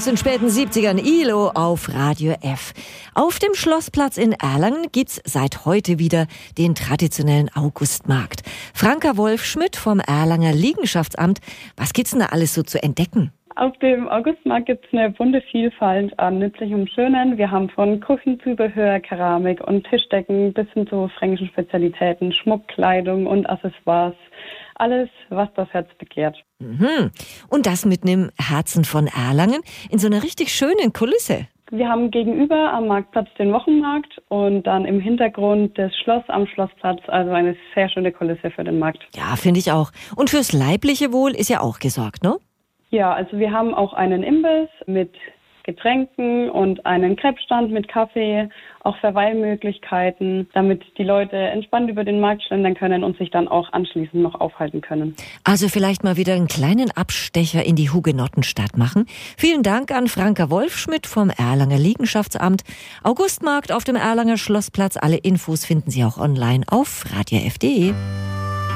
aus den späten 70ern, ILO auf Radio F. Auf dem Schlossplatz in Erlangen gibt's seit heute wieder den traditionellen Augustmarkt. Franka Wolf-Schmidt vom Erlanger Liegenschaftsamt. Was gibt's denn da alles so zu entdecken? Auf dem Augustmarkt gibt es eine bunte Vielfalt an nützlichem Schönen. Wir haben von Küchenzubehör, Keramik und Tischdecken bis hin zu fränkischen Spezialitäten, Schmuck, Kleidung und Accessoires. Alles, was das Herz begehrt. Mhm. Und das mitten im Herzen von Erlangen in so einer richtig schönen Kulisse. Wir haben gegenüber am Marktplatz den Wochenmarkt und dann im Hintergrund das Schloss am Schlossplatz. Also eine sehr schöne Kulisse für den Markt. Ja, finde ich auch. Und fürs leibliche Wohl ist ja auch gesorgt, ne? Ja, also wir haben auch einen Imbiss mit Getränken und einen Crepe-Stand mit Kaffee, auch Verweilmöglichkeiten, damit die Leute entspannt über den Markt schlendern können und sich dann auch anschließend noch aufhalten können. Also vielleicht mal wieder einen kleinen Abstecher in die Hugenottenstadt machen. Vielen Dank an Franka Wolf-Schmidt vom Erlanger Liegenschaftsamt. Augustmarkt auf dem Erlanger Schlossplatz. Alle Infos finden Sie auch online auf radiof.de.